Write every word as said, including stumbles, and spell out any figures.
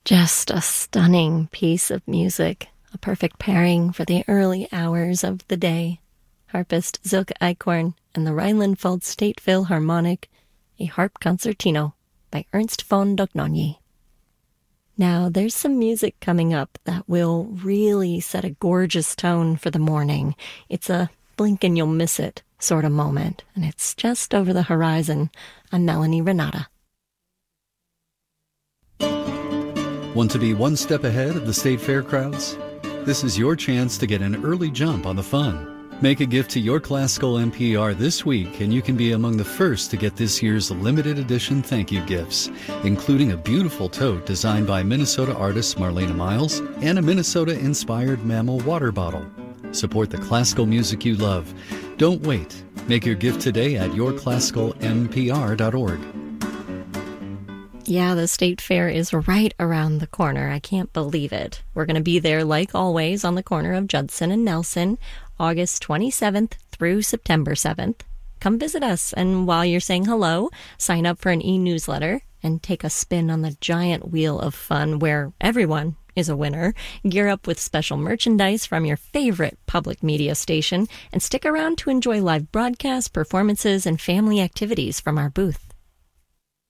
Just a stunning piece of music, a perfect pairing for the early hours of the day. Harpist Silke Eichhorn and the Rhineland-Pfalz State Philharmonic, a harp concertino by Ernst von Dohnanyi. Now, there's some music coming up that will really set a gorgeous tone for the morning. It's a blink and you'll miss it sort of moment, and it's just over the horizon. I'm Melanie Renata. Want to be one step ahead of the state fair crowds? This is your chance to get an early jump on the fun. Make a gift to your classical N P R this week, and you can be among the first to get this year's limited edition thank you gifts, including a beautiful tote designed by Minnesota artist Marlena Miles and a Minnesota-inspired mammal water bottle. Support the classical music you love. Don't wait. Make your gift today at your classical n p r dot org. Yeah, the state fair is right around the corner. I can't believe it. We're going to be there, like always, on the corner of Judson and Nelson, August twenty-seventh through September seventh. Come visit us, and while you're saying hello, sign up for an e-newsletter and take a spin on the giant wheel of fun where everyone is a winner. Gear up with special merchandise from your favorite public media station, and stick around to enjoy live broadcasts, performances, and family activities from our booth.